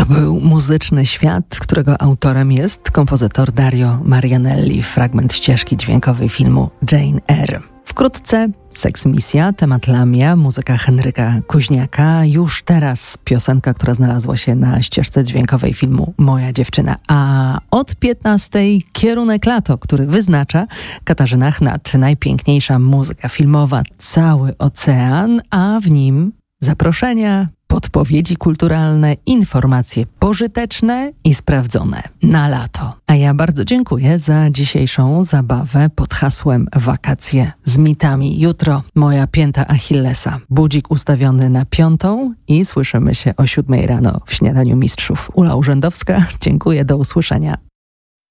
był Muzyczny świat, którego autorem jest kompozytor Dario Marianelli. Fragment ścieżki dźwiękowej filmu Jane Eyre. Wkrótce Seksmisja, temat Lamia, muzyka Henryka Kuźniaka. Już teraz piosenka, która znalazła się na ścieżce dźwiękowej filmu Moja dziewczyna. A od 15 kierunek lato, który wyznacza Katarzyna Chnat. Najpiękniejsza muzyka filmowa, cały ocean, a w nim zaproszenia, podpowiedzi kulturalne, informacje pożyteczne i sprawdzone na lato. A ja bardzo dziękuję za dzisiejszą zabawę pod hasłem Wakacje z mitami. Jutro moja pięta Achillesa. Budzik ustawiony na 5 i słyszymy się o 7 rano w Śniadaniu Mistrzów. Ula Urzędowska, dziękuję, do usłyszenia.